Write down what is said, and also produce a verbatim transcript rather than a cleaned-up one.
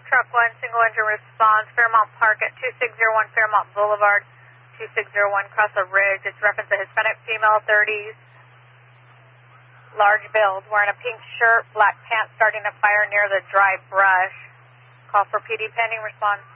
truck one, single engine response, Fairmount Park at two six zero one Fairmount Boulevard, two six zero one across a ridge. It's reference a Hispanic female, thirties, large build, wearing a pink shirt, black pants, starting a fire near the dry brush. Call for P D pending response.